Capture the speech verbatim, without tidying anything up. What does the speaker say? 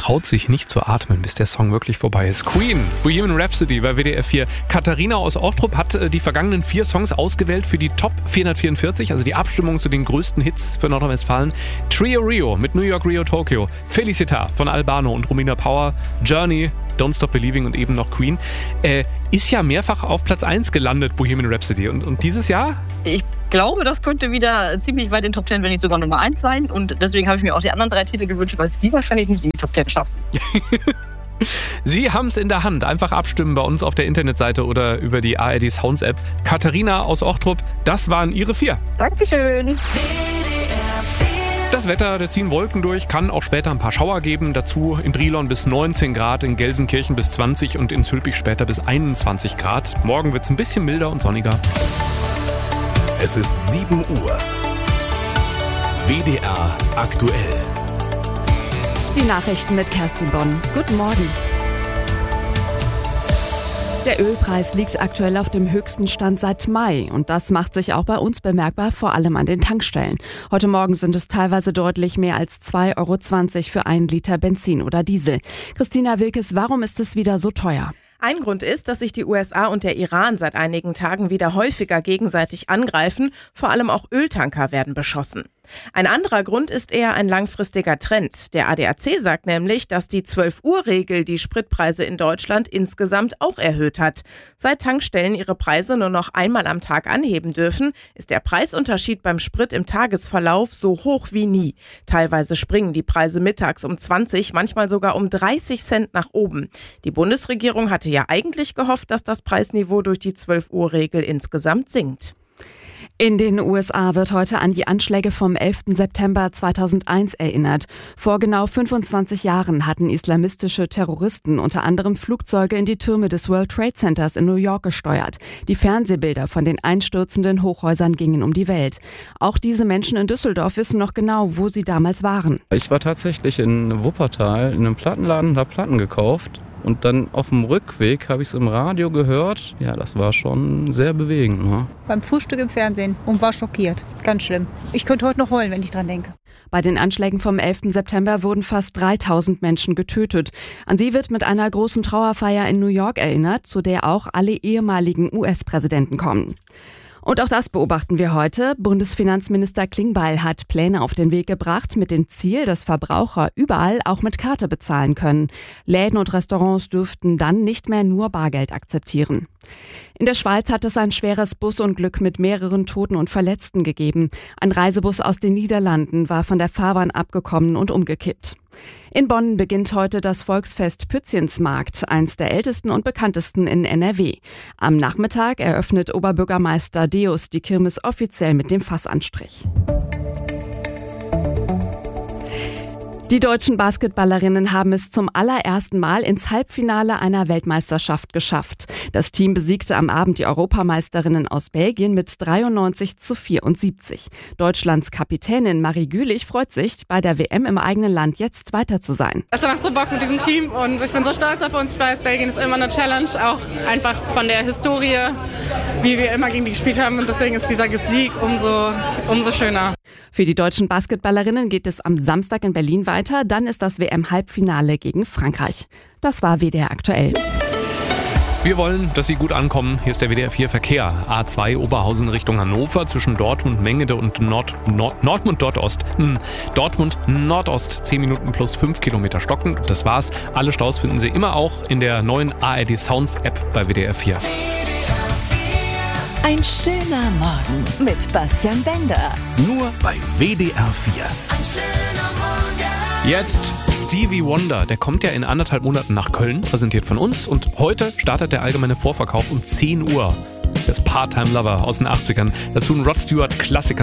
traut sich nicht zu atmen, bis der Song wirklich vorbei ist. Queen, Bohemian Rhapsody bei W D R vier. Katharina aus Ochtrup hat die vergangenen vier Songs ausgewählt für die Top vierhundertvierundvierzig, also die Abstimmung zu den größten Hits für Nordrhein-Westfalen. Trio Rio mit New York, Rio, Tokyo. Felicita von Albano und Romina Power. Journey, Don't Stop Believing und eben noch Queen. Äh, ist ja mehrfach auf Platz eins gelandet, Bohemian Rhapsody. Und, und dieses Jahr? Ich glaube, das könnte wieder ziemlich weit in Top zehn, wenn nicht sogar Nummer eins sein. Und deswegen habe ich mir auch die anderen drei Titel gewünscht, weil es die wahrscheinlich nicht in die Top zehn schaffen. Sie haben es in der Hand. Einfach abstimmen bei uns auf der Internetseite oder über die A R D Sounds App. Katharina aus Ochtrup, das waren Ihre vier. Dankeschön. Das Wetter, da ziehen Wolken durch, kann auch später ein paar Schauer geben. Dazu in Brilon bis neunzehn Grad, in Gelsenkirchen bis zwanzig und in Zülpich später bis einundzwanzig Grad. Morgen wird es ein bisschen milder und sonniger. Es ist sieben Uhr. W D R aktuell. Die Nachrichten mit Kerstin Bonn. Guten Morgen. Der Ölpreis liegt aktuell auf dem höchsten Stand seit Mai und das macht sich auch bei uns bemerkbar, vor allem an den Tankstellen. Heute Morgen sind es teilweise deutlich mehr als zwei Euro zwanzig für einen Liter Benzin oder Diesel. Christina Wilkes, warum ist es wieder so teuer? Ein Grund ist, dass sich die U S A und der Iran seit einigen Tagen wieder häufiger gegenseitig angreifen. Vor allem auch Öltanker werden beschossen. Ein anderer Grund ist eher ein langfristiger Trend. Der A D A C sagt nämlich, dass die zwölf-Uhr-Regel die Spritpreise in Deutschland insgesamt auch erhöht hat. Seit Tankstellen ihre Preise nur noch einmal am Tag anheben dürfen, ist der Preisunterschied beim Sprit im Tagesverlauf so hoch wie nie. Teilweise springen die Preise mittags um zwanzig, manchmal sogar um dreißig Cent nach oben. Die Bundesregierung hatte ja eigentlich gehofft, dass das Preisniveau durch die zwölf-Uhr-Regel insgesamt sinkt. In den U S A wird heute an die Anschläge vom elften September zweitausendeins erinnert. Vor genau fünfundzwanzig Jahren hatten islamistische Terroristen unter anderem Flugzeuge in die Türme des World Trade Centers in New York gesteuert. Die Fernsehbilder von den einstürzenden Hochhäusern gingen um die Welt. Auch diese Menschen in Düsseldorf wissen noch genau, wo sie damals waren. Ich war tatsächlich in Wuppertal in einem Plattenladen und habe Platten gekauft. Und dann auf dem Rückweg habe ich es im Radio gehört. Ja, das war schon sehr bewegend. Ne? Beim Frühstück im Fernsehen und war schockiert. Ganz schlimm. Ich könnte heute noch heulen, wenn ich dran denke. Bei den Anschlägen vom elften September wurden fast dreitausend Menschen getötet. An sie wird mit einer großen Trauerfeier in New York erinnert, zu der auch alle ehemaligen U S-Präsidenten kommen. Und auch das beobachten wir heute. Bundesfinanzminister Klingbeil hat Pläne auf den Weg gebracht mit dem Ziel, dass Verbraucher überall auch mit Karte bezahlen können. Läden und Restaurants dürften dann nicht mehr nur Bargeld akzeptieren. In der Schweiz hat es ein schweres Busunglück mit mehreren Toten und Verletzten gegeben. Ein Reisebus aus den Niederlanden war von der Fahrbahn abgekommen und umgekippt. In Bonn beginnt heute das Volksfest Pützchensmarkt, eins der ältesten und bekanntesten in N R W. Am Nachmittag eröffnet Oberbürgermeister Deus die Kirmes offiziell mit dem Fassanstrich. Die deutschen Basketballerinnen haben es zum allerersten Mal ins Halbfinale einer Weltmeisterschaft geschafft. Das Team besiegte am Abend die Europameisterinnen aus Belgien mit dreiundneunzig zu vierundsiebzig. Deutschlands Kapitänin Marie Gülich freut sich, bei der W M im eigenen Land jetzt weiter zu sein. Es macht so Bock mit diesem Team und ich bin so stolz auf uns. Ich weiß, Belgien ist immer eine Challenge, auch einfach von der Historie, wie wir immer gegen die gespielt haben. Und deswegen ist dieser Sieg umso, umso schöner. Für die deutschen Basketballerinnen geht es am Samstag in Berlin weiter. Dann ist das W M-Halbfinale gegen Frankreich. Das war W D R aktuell. Wir wollen, dass Sie gut ankommen. Hier ist der W D R vier Verkehr. A zwei Oberhausen Richtung Hannover zwischen Dortmund, Mengede und Nord, Nord, Dortmund Nordost. Hm. Dortmund Nordost, zehn Minuten plus fünf Kilometer stockend. Und das war's. Alle Staus finden Sie immer auch in der neuen A R D Sounds App bei W D R vier. Ein schöner Morgen mit Bastian Bender. Nur bei W D R vier. Ein schöner Morgen. Jetzt Stevie Wonder. Der kommt ja in anderthalb Monaten nach Köln, präsentiert von uns. Und heute startet der allgemeine Vorverkauf um zehn Uhr. Das Part-Time Lover aus den achtzigern. Dazu ein Rod Stewart Klassiker.